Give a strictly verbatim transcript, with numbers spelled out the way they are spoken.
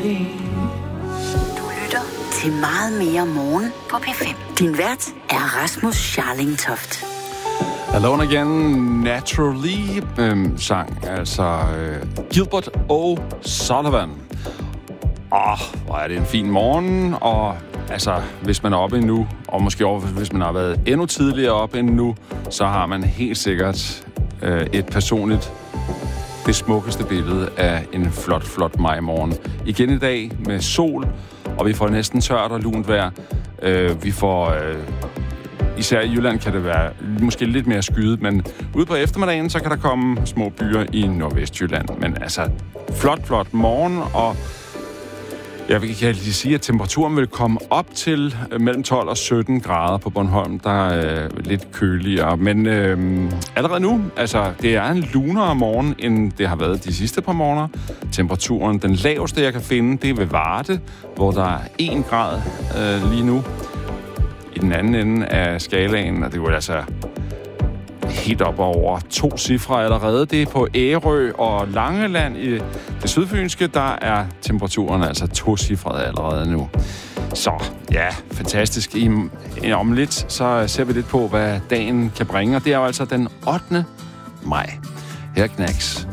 Du lytter til Meget mere morgen på P fem. Din vært er Rasmus Scharling Toft. Alone Again, Naturally, øhm, sang altså øh, Gilbert O'Sullivan. Åh, hvor er det en fin morgen, og altså, hvis man er oppe endnu, og måske også hvis man har været endnu tidligere oppe endnu, så har man helt sikkert øh, et personligt, det smukkeste billede af en flot, flot majmorgen. Igen i dag med sol, og vi får næsten tørt og lunt vejr. Øh, vi får... Øh, Især i Jylland kan det være måske lidt mere skyet, men ude på eftermiddagen, så kan der komme små byer i Nordvestjylland. Men altså, flot, flot morgen, og jeg vil ikke lige sige, at temperaturen vil komme op til mellem tolv og sytten grader på Bornholm. Der er lidt køligere, men øh, allerede nu, altså, det er en lunere morgen, end det har været de sidste par morgener. Temperaturen, den laveste, jeg kan finde, det er ved Varde, hvor der er en grad øh, lige nu. I den anden ende af skalaen, og det var altså helt op over to cifre allerede. Det er på Ærø og Langeland i det sydfynske, der er temperaturen altså tocifret allerede nu. Så ja, fantastisk. I, om lidt, så ser vi lidt på, hvad dagen kan bringe, og det er jo altså den ottende maj. Her Knacks.